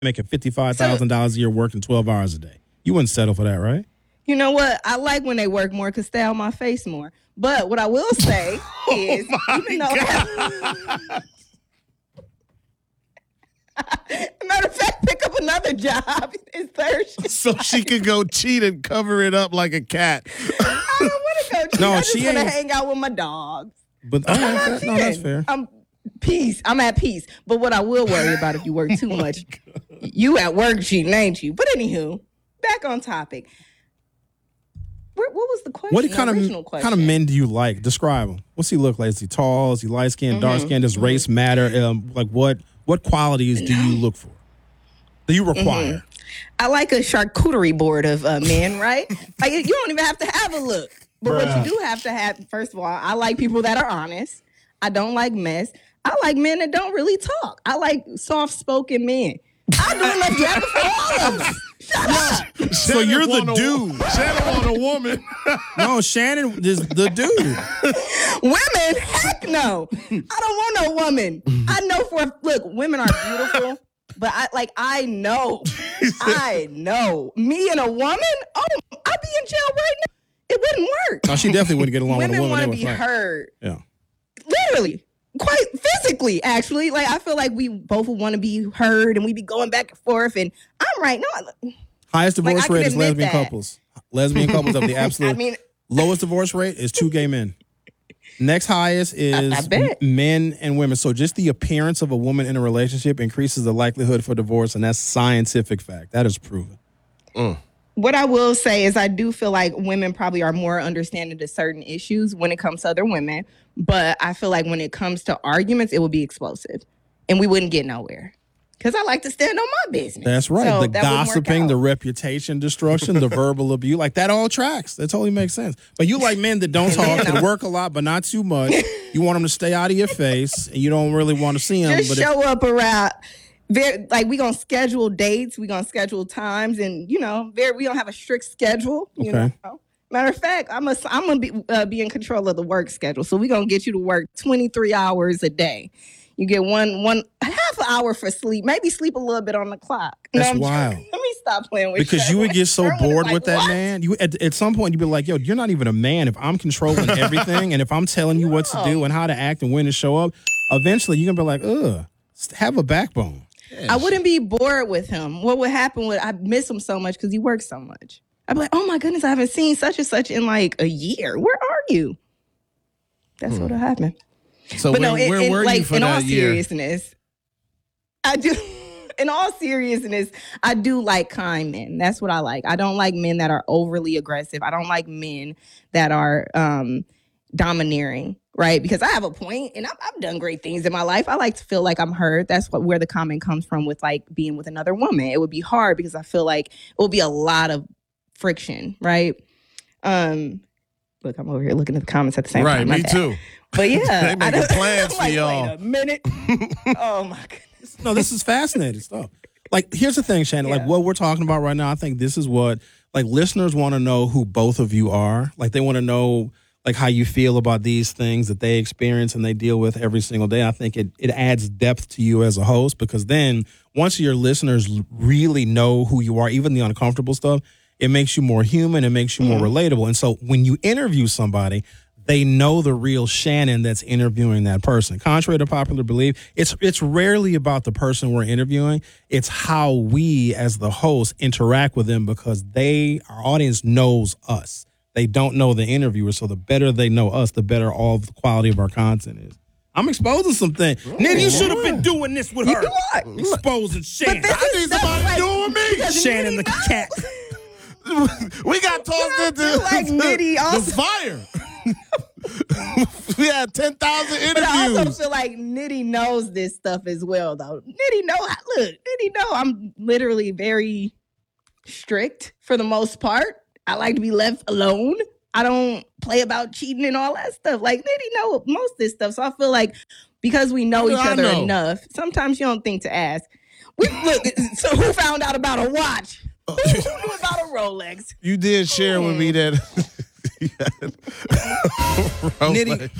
making $55,000 a year working 12 hours a day. You wouldn't settle for that, right? You know what? I like when they work more because stay on my face more. But what I will say is, even though matter of fact, pick up another job. It's Thursday. So she could go cheat and cover it up like a cat. I don't want to go cheat. No, I just she want to ain't. hang out with my dogs. But no, that's fair. I'm at peace. But what I will worry about if you work too much, you at work cheating, ain't you? But anywho, back on topic. What was the question? What kind of men do you like? Describe him. What's he look like? Is he tall? Is he light skinned, dark skinned? Does race matter? What qualities do you look for? Do you require? I like a charcuterie board of men, right? Like you don't even have to have a look. But what you do have to have, first of all, I like people that are honest. I don't like mess. I like men that don't really talk. I like soft-spoken men. I do enough yapping for all of them. Shut up. So you're the dude. Shannon want a woman. No, Shannon is the dude. Women? Heck no. I don't want no woman. I know look, women are beautiful, but I know. Me and a woman? Oh, I'd be in jail right now. It wouldn't work. No, she definitely wouldn't get along with a woman. Women want to be heard. Yeah. Literally. Quite physically, actually. Like, I feel like we both want to be heard and we be going back and forth. And I'm right. No. Highest divorce rate is lesbian that. couples. Lesbian couples have the absolute lowest divorce rate is 2 gay men. Next highest is men and women. So just the appearance of a woman in a relationship increases the likelihood for divorce, and that's scientific fact. That is proven. What I will say is I do feel like women probably are more understanding to certain issues when it comes to other women. But I feel like when it comes to arguments, it will be explosive. And we wouldn't get nowhere. Because I like to stand on my business. That's right. So the gossiping, the reputation destruction, the verbal abuse. Like, that all tracks. That totally makes sense. But you like men that don't talk, that work a lot, but not too much. You want them to stay out of your face, and you don't really want to see them. Just show up around. Like, we going to schedule dates. We going to schedule times. And, we don't have a strict schedule. You know. Matter of fact, I'm going to be in control of the work schedule. So we're going to get you to work 23 hours a day. You get one half an hour for sleep. Maybe sleep a little bit on the clock. That's wild. Let me stop playing with you. Because you would get so bored with that man. You at some point, you'd be like, yo, you're not even a man if I'm controlling everything. And if I'm telling you what to do and how to act and when to show up, eventually you're going to be like, ugh, have a backbone. I wouldn't be bored with him. What would happen would I miss him so much because he works so much. I'd be like, oh my goodness, I haven't seen such and such in like a year. Where are you? That's what'll happen. So where were you for that year? Seriousness, I do. In all seriousness, I do like kind men. That's what I like. I don't like men that are overly aggressive. I don't like men that are domineering, right? Because I have a point, and I've done great things in my life. I like to feel like I'm heard. That's where the comment comes from with like being with another woman. It would be hard because I feel like it will be a lot of friction, right? Look, I'm over here looking at the comments at the same time. Right, me too. But yeah, they making plans for y'all. Wait a minute. Oh my goodness. No, this is fascinating stuff. Like, here's the thing, Shannon. Like, what we're talking about right now, I think this is what, like, listeners want to know who both of you are. Like, they want to know, like, how you feel about these things that they experience and they deal with every single day. I think it adds depth to you as a host, because then once your listeners really know who you are, even the uncomfortable stuff, it makes you more human. It makes you more relatable. And so when you interview somebody, they know the real Shannon that's interviewing that person. Contrary to popular belief, it's rarely about the person we're interviewing. It's how we, as the host, interact with them, because our audience knows us. They don't know the interviewer. So the better they know us, the better all the quality of our content is. I'm exposing some things. Nitty, you should have been doing this with her. Exposing Shannon. I need somebody doing me. Shannon the cat. We got tossed into like Nitty also. the fire. We had 10,000 interviews. But I also feel like Nitty knows this stuff as well, though. Nitty know I'm literally very strict for the most part. I like to be left alone. I don't play about cheating and all that stuff. Like, Nitty know most of this stuff. So I feel like because we know each other enough, sometimes you don't think to ask. Look, so who found out about a watch? Who knew about a Rolex? You did share with me that.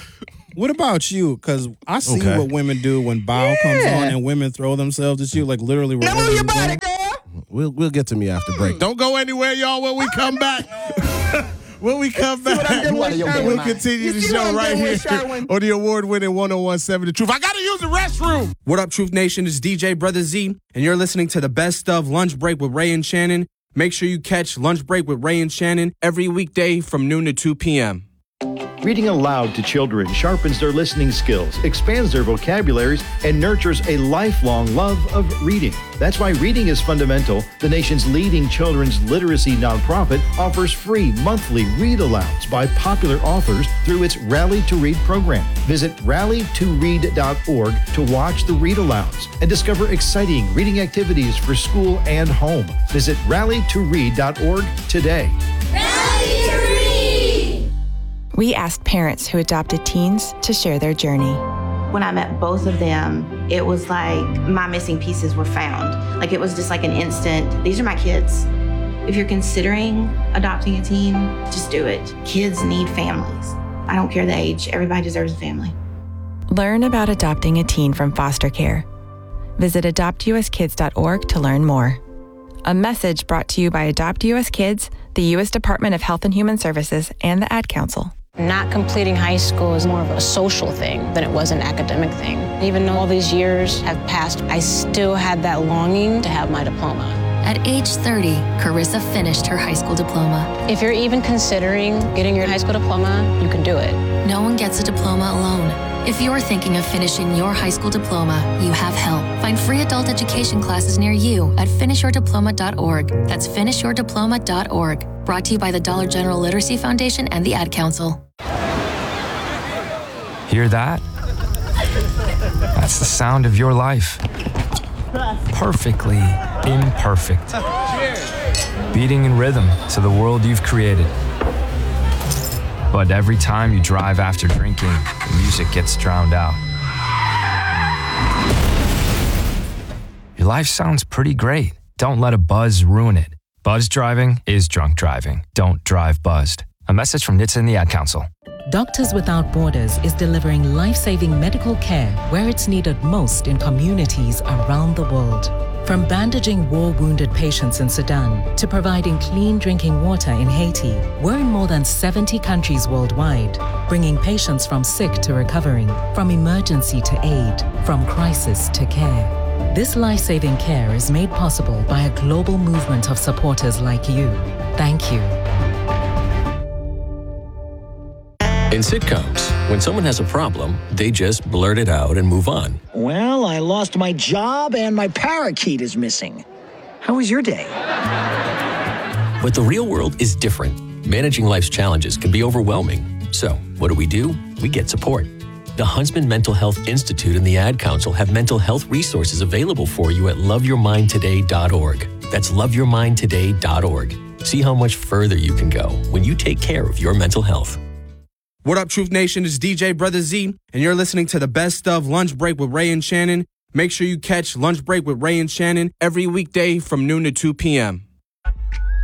What about you? Because I see Okay. what women do when Bow comes on and women throw themselves at you, like literally. Now move your body, girl. We'll get to me after break. Don't go anywhere, y'all, when we come back. When we come back, we'll continue the show right here on the award-winning 101.7 The Truth. I got to use the restroom. What up, Truth Nation? It's DJ Brother Z, and you're listening to the best of Lunch Break with Ray and Shannon. Make sure you catch Lunch Break with Ray and Shannon every weekday from noon to 2 p.m. Reading aloud to children sharpens their listening skills, expands their vocabularies, and nurtures a lifelong love of reading. That's why Reading is Fundamental, the nation's leading children's literacy nonprofit, offers free monthly read-alouds by popular authors through its Rally to Read program. Visit rallytoread.org to watch the read-alouds and discover exciting reading activities for school and home. Visit rallytoread.org today. Rally to Read! We asked parents who adopted teens to share their journey. When I met both of them, it was like my missing pieces were found. Like it was just like an instant, these are my kids. If you're considering adopting a teen, just do it. Kids need families. I don't care the age, everybody deserves a family. Learn about adopting a teen from foster care. Visit adoptuskids.org to learn more. A message brought to you by Adopt US Kids, the U.S. Department of Health and Human Services, and the Ad Council. Not completing high school is more of a social thing than it was an academic thing. Even though all these years have passed, I still had that longing to have my diploma. At age 30, Carissa finished her high school diploma. If you're even considering getting your high school diploma, you can do it. No one gets a diploma alone. If you're thinking of finishing your high school diploma, you have help. Find free adult education classes near you at finishyourdiploma.org. That's finishyourdiploma.org. Brought to you by the Dollar General Literacy Foundation and the Ad Council. Hear that? That's the sound of your life. Perfectly imperfect. Beating in rhythm to the world you've created. But every time you drive after drinking, the music gets drowned out. Your life sounds pretty great. Don't let a buzz ruin it. Buzz driving is drunk driving. Don't drive buzzed. A message from NHTSA and the Ad Council. Doctors Without Borders is delivering life-saving medical care where it's needed most in communities around the world. From bandaging war-wounded patients in Sudan to providing clean drinking water in Haiti, we're in more than 70 countries worldwide, bringing patients from sick to recovering, from emergency to aid, from crisis to care. This life-saving care is made possible by a global movement of supporters like you. Thank you. In sitcoms, when someone has a problem, they just blurt it out and move on. Well, I lost my job and my parakeet is missing. How was your day? But the real world is different. Managing life's challenges can be overwhelming. So, what do? We get support. The Huntsman Mental Health Institute and the Ad Council have mental health resources available for you at loveyourmindtoday.org. That's loveyourmindtoday.org. See how much further you can go when you take care of your mental health. What up, Truth Nation? It's DJ Brother Z, and you're listening to the best of Lunch Break with Ray and Shannon. Make sure you catch Lunch Break with Ray and Shannon every weekday from noon to 2 p.m.